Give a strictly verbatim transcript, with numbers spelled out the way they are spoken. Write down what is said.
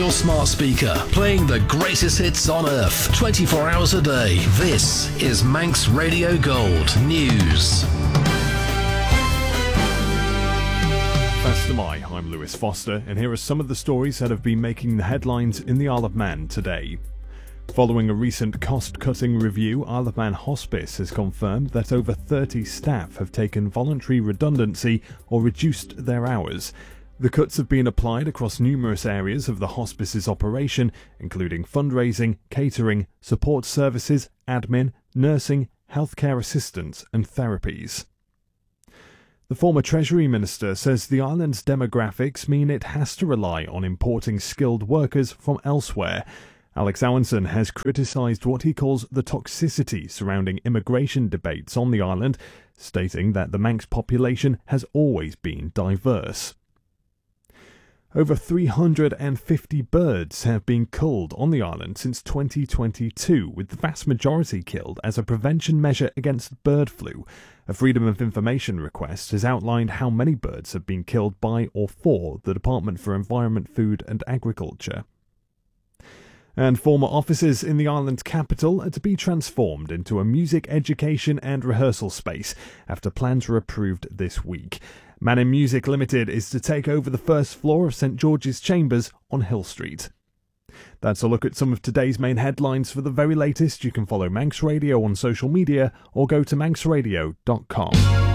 your smart speaker, playing the greatest hits on earth, twenty-four hours a day. This is Manx Radio Gold News. Faster My, I'm Lewis Foster, and here are some of the stories that have been making the headlines in the Isle of Man today. Following a recent cost-cutting review, Isle of Man Hospice has confirmed that over thirty staff have taken voluntary redundancy or reduced their hours. The cuts have been applied across numerous areas of the hospice's operation, including fundraising, catering, support services, admin, nursing, healthcare assistance and therapies. The former Treasury Minister says the island's demographics mean it has to rely on importing skilled workers from elsewhere. Alex Owenson has criticised what he calls the toxicity surrounding immigration debates on the island, stating that the Manx population has always been diverse. Over three hundred fifty birds have been culled on the island since twenty twenty-two, with the vast majority killed as a prevention measure against bird flu. A Freedom of Information request has outlined how many birds have been killed by or for the Department for Environment, Food and Agriculture. And former offices in the island's capital are to be transformed into a music education and rehearsal space after plans were approved this week. Man in Music Limited is to take over the first floor of St George's Chambers on Hill Street. That's a look at some of today's main headlines. For the very latest, you can follow Manx Radio on social media or go to manx radio dot com.